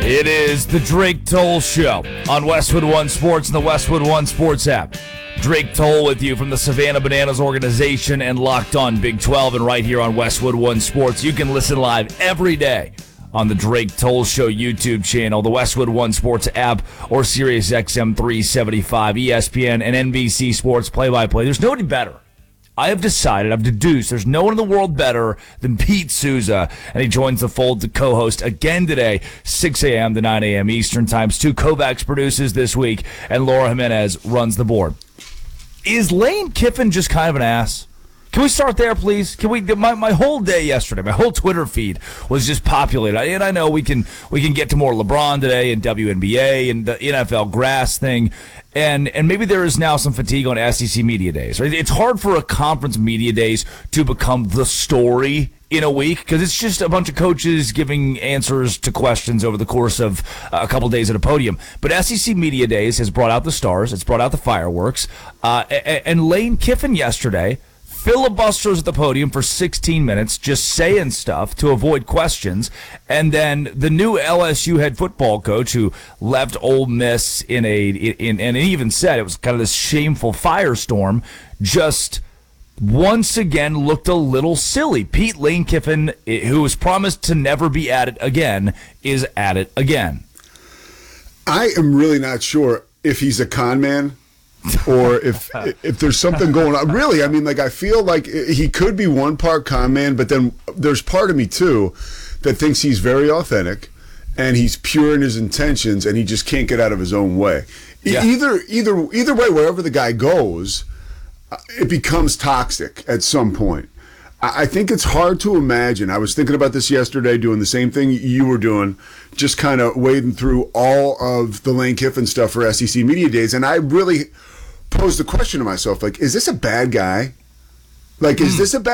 It is the Drake Toll Show on Westwood One Sports and the Westwood One Sports app. Drake Toll with you from the Savannah Bananas organization and Locked On Big 12 and right here on Westwood One Sports. You can listen live every day on the Drake Toll Show YouTube channel, the Westwood One Sports app, or SiriusXM 375, ESPN, and NBC Sports play-by-play. There's nobody better. I've deduced, there's no one in the world better than Pete Souza, and he joins the fold to co-host again today, 6 a.m. to 9 a.m. Eastern Time. Stu Kovacs produces this week, and Laura Jimenez runs the board. Is Lane Kiffin just kind of an ass? Can we start there, please? Can we? My whole day yesterday, my whole Twitter feed was just populated. And I know we can get to more LeBron today and WNBA and the NFL grass thing, and maybe there is now some fatigue on SEC media days. Right? It's hard for a conference media days to become the story in a week because it's just a bunch of coaches giving answers to questions over the course of a couple days at a podium. But SEC media days has brought out the stars. It's brought out the fireworks. And Lane Kiffin yesterday filibusters at the podium for 16 minutes, just saying stuff to avoid questions. And then the new LSU head football coach who left Ole Miss and he even said it was kind of this shameful firestorm, just once again looked a little silly. Lane Kiffin, who was promised to never be at it again, is at it again. I am really not sure if he's a con man or if there's something going on. Really, I mean, I feel like he could be one part con man, but then there's part of me, too, that thinks he's very authentic and he's pure in his intentions and he just can't get out of his own way. Yeah. Either way, wherever the guy goes, it becomes toxic at some point. I think it's hard to imagine. I was thinking about this yesterday, doing the same thing you were doing, just kind of wading through all of the Lane Kiffin stuff for SEC Media Days, and I really posed the question to myself, is this a bad guy? Is this a bad